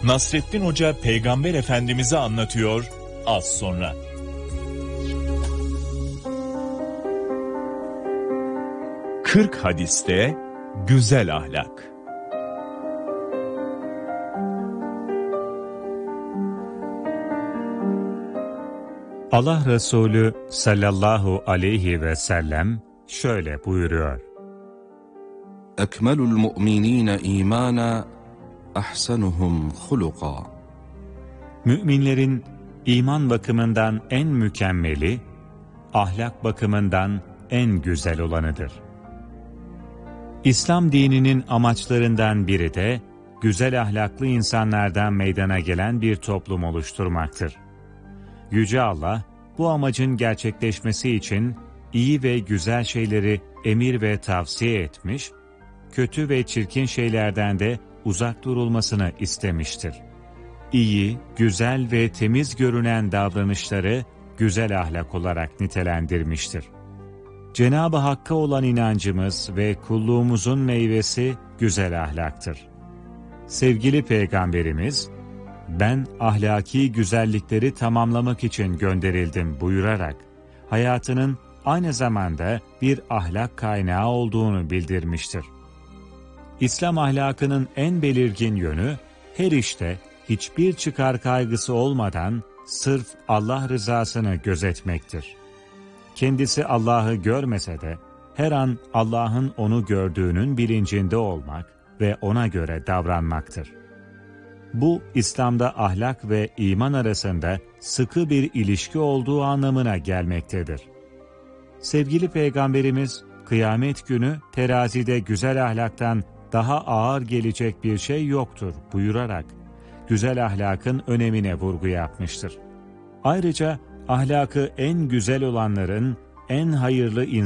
Nasrettin Hoca Peygamber Efendimiz'i anlatıyor az sonra. Kırk hadiste güzel ahlak. Allah Resulü sallallahu aleyhi ve sellem şöyle buyuruyor. Ekmelul mu'minine imana, ahsanuhum huluka. Müminlerin iman bakımından en mükemmeli, ahlak bakımından en güzel olanıdır. İslam dininin amaçlarından biri de güzel ahlaklı insanlardan meydana gelen bir toplum oluşturmaktır. Yüce Allah, bu amacın gerçekleşmesi için iyi ve güzel şeyleri emir ve tavsiye etmiş, kötü ve çirkin şeylerden de uzak durulmasını istemiştir. İyi, güzel ve temiz görünen davranışları güzel ahlak olarak nitelendirmiştir. Cenab-ı Hakk'a olan inancımız ve kulluğumuzun meyvesi güzel ahlaktır. Sevgili Peygamberimiz, "Ben ahlaki güzellikleri tamamlamak için gönderildim" buyurarak, hayatının aynı zamanda bir ahlak kaynağı olduğunu bildirmiştir. İslam ahlakının en belirgin yönü, her işte hiçbir çıkar kaygısı olmadan sırf Allah rızasını gözetmektir. Kendisi Allah'ı görmese de her an Allah'ın onu gördüğünün bilincinde olmak ve ona göre davranmaktır. Bu, İslam'da ahlak ve iman arasında sıkı bir ilişki olduğu anlamına gelmektedir. Sevgili Peygamberimiz, kıyamet günü terazide güzel ahlaktan daha ağır gelecek bir şey yoktur buyurarak, güzel ahlakın önemine vurgu yapmıştır. Ayrıca ahlakı en güzel olanların en hayırlı